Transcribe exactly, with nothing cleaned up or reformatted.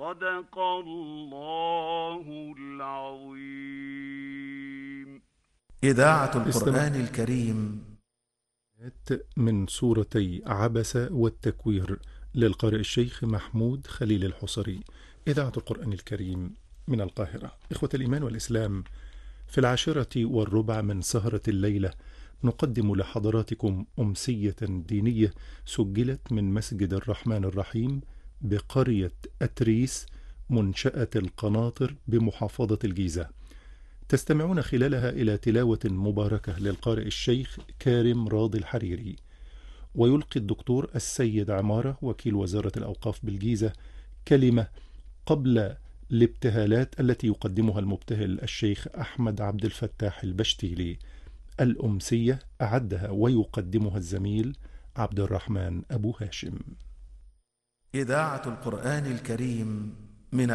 صدق الله العظيم. إذاعة القرآن الكريم من سورتي عبس والتكوير للقارئ الشيخ محمود خليل الحصري. إذاعة القرآن الكريم من القاهرة. إخوة الإيمان والإسلام، في العاشرة والربع من سهرة الليلة نقدم لحضراتكم أمسية دينية سجلت من مسجد الرحمن الرحيم بقرية أتريس منشأة القناطر بمحافظة الجيزة. تستمعون خلالها إلى تلاوة مباركة للقارئ الشيخ كارم راضي الحريري، ويلقي الدكتور السيد عمارة وكيل وزارة الأوقاف بالجيزة كلمة قبل الابتهالات التي يقدمها المبتهل الشيخ أحمد عبد الفتاح البشتيلي. الأمسية أعدها ويقدمها الزميل عبد الرحمن أبو هاشم. إذاعة القرآن الكريم